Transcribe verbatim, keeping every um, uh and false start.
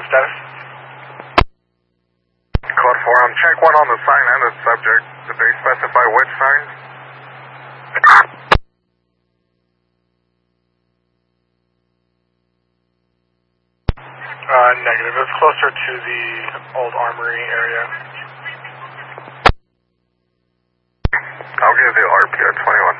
status? Code four, um, check one on the sign and the subject. Did they specify which sign? Uh, negative. It's closer to the old armory area. I'll give the R P O twenty-one